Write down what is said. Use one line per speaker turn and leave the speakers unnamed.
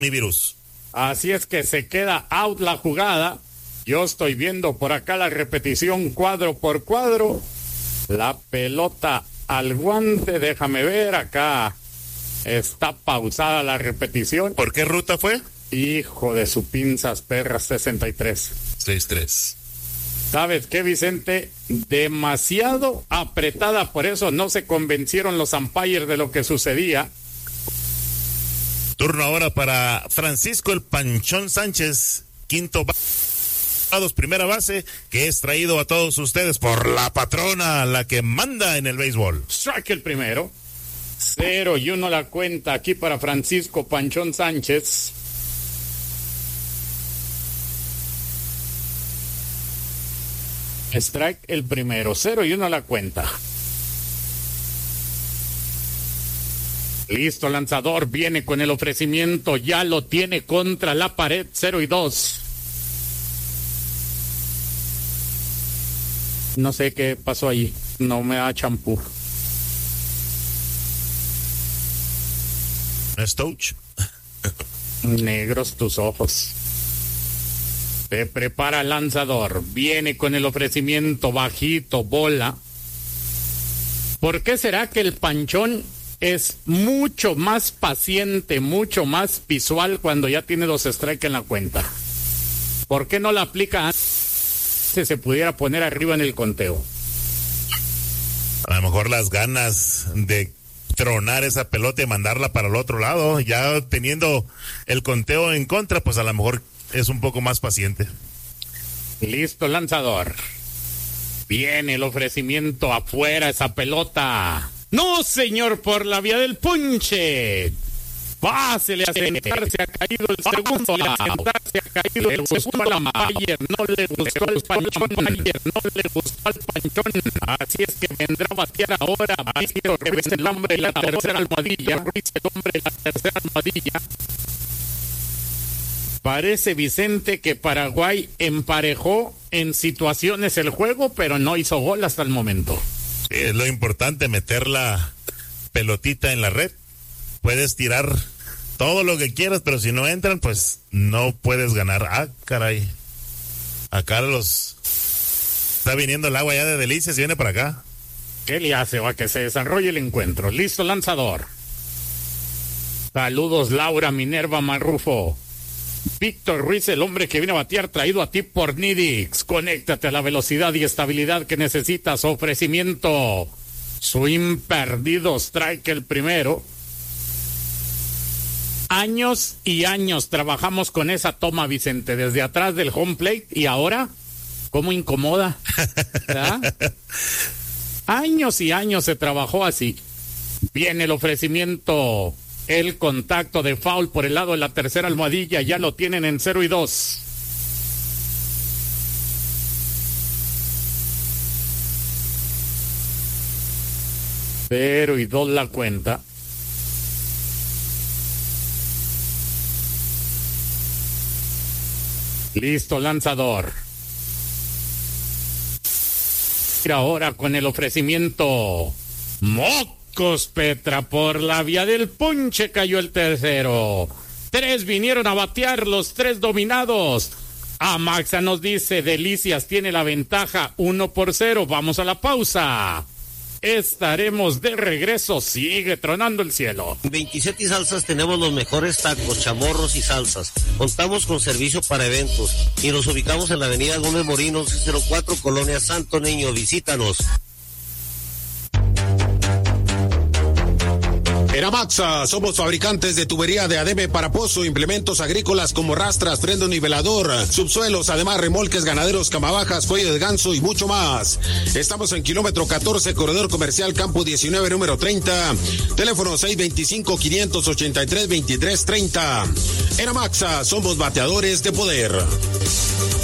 mi virus.
Así es que se queda out la jugada. Yo estoy viendo por acá la repetición cuadro por cuadro. La pelota al guante, déjame ver, acá está pausada la repetición.
¿Por qué ruta fue?
Hijo de su pinzas perras, 63.
6-3.
¿Sabes qué, Vicente? Demasiado apretada, por eso no se convencieron los umpires de lo que sucedía.
Turno ahora para Francisco el Panchón Sánchez, quinto primera base, que es traído a todos ustedes por la patrona, la que manda en el béisbol.
Strike el primero. 0-1 la cuenta aquí para Francisco Panchón Sánchez. Strike el primero, 0-1 la cuenta. Listo, lanzador, viene con el ofrecimiento, ya lo tiene contra la pared, 0-2. No sé qué pasó ahí, no me da champú.
¿No es touch?
Negros tus ojos. Se prepara el lanzador, viene con el ofrecimiento bajito, bola. ¿Por qué será que el Panchón es mucho más paciente, mucho más visual cuando ya tiene 2 strikes en la cuenta? ¿Por qué no la aplica antes que se pudiera poner arriba en el conteo?
A lo mejor las ganas de tronar esa pelota y mandarla para el otro lado, ya teniendo el conteo en contra, pues a lo mejor es un poco más paciente.
Listo, lanzador. Viene el ofrecimiento afuera, esa pelota. No, señor, por la vía del punche. Pásele a sentar, se ha caído el segundo. A sentar, se ha caído el segundo. Mayer no le gustó al Panchón. Mayer no le gustó al Panchón. Así es que vendrá a batear ahora. Víctor Ruiz, el hombre de la tercera almohadilla. Ruiz, el hombre de la tercera almohadilla. Parece, Vicente, que Paraguay emparejó en situaciones el juego, pero no hizo gol hasta el momento.
Sí, es lo importante, meter la pelotita en la red. Puedes tirar todo lo que quieras, pero si no entran, pues no puedes ganar. Ah, caray. Acá está viniendo el agua ya de Delicias y viene para acá.
¿Qué le hace a que se desarrolle el encuentro? Listo, lanzador. Saludos, Laura Minerva Marrufo. Víctor Ruiz, el hombre que viene a batear, traído a ti por Nidix. Conéctate a la velocidad y estabilidad que necesitas. Ofrecimiento. Swing perdido, strike el primero. Años y años trabajamos con esa toma, Vicente, desde atrás del home plate, y ahora, ¿cómo incomoda? ¿Verdad? Años y años se trabajó así. Viene el ofrecimiento. El contacto de foul por el lado de la tercera almohadilla, ya lo tienen en 0-2. Pero y 2 la cuenta. Listo, lanzador. Ahora con el ofrecimiento. Mocos, Petra, por la vía del punche cayó el tercero. 3 vinieron a batear, los 3 dominados. Amaxa nos dice, Delicias tiene la ventaja, 1-0. Vamos a la pausa. Estaremos de regreso, sigue tronando el cielo.
27 y Salsas tenemos los mejores tacos, chamorros y salsas. Contamos con servicio para eventos y nos ubicamos en la avenida Gómez Morín, 1104, Colonia Santo Niño. Visítanos.
En Amaxa somos fabricantes de tubería de ADM para pozo, implementos agrícolas como rastras, freno nivelador, subsuelos, además remolques ganaderos, camabajas, cuello de ganso y mucho más. Estamos en kilómetro 14, corredor comercial Campo 19, número 30. Teléfono 625-583-2330. En Amaxa somos bateadores de poder.